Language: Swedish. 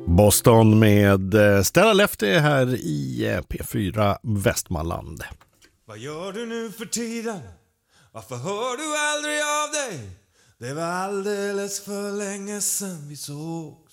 Boston med Stella Lefty här i P4 Västmanland. Vad gör du nu för tiden? Varför hör du aldrig av dig? Det var alldeles för länge sedan vi såg.